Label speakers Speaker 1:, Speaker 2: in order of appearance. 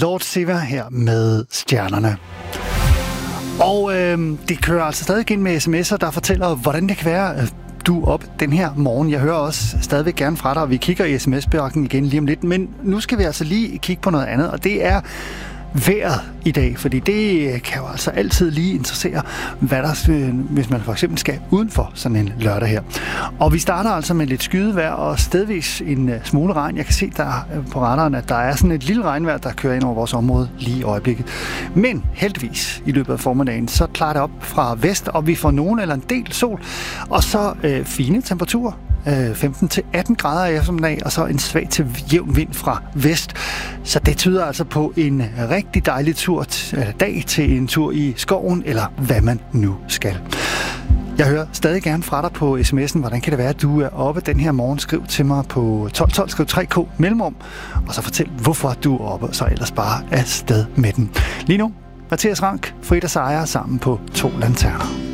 Speaker 1: Lord Siva her med Stjernerne. Og det kører altså stadig ind med sms'er, der fortæller, hvordan det kan være, du er op den her morgen. Jeg hører også stadigvæk gerne fra dig, og vi kigger i sms-bjørken igen lige om lidt. Men nu skal vi altså lige kigge på noget andet, og det er vejret i dag, fordi det kan jo altså altid lige interessere, hvad der, hvis man for eksempel skal udenfor sådan en lørdag her. Og vi starter altså med lidt skydevejr og stedvis en smule regn. Jeg kan se der på radaren, at der er sådan et lille regnvejr, der kører ind over vores område lige i øjeblikket. Men heldigvis i løbet af formiddagen, så klarer det op fra vest, og vi får nogen eller en del sol, og så fine temperaturer. 15-18 grader i eftermiddag, og så en svag til jævn vind fra vest. Så det tyder altså på en rigtig dejlig dag til en tur i skoven, eller hvad man nu skal. Jeg hører stadig gerne fra dig på sms'en, hvordan kan det være, at du er oppe den her morgen. Skriv til mig på 1212, skriv 3K mellemrum, og så fortæl, hvorfor du er oppe, og så ellers bare afsted med den. Lige nu, Mathias Rank, Frida Sejer sammen på 2 lanterner.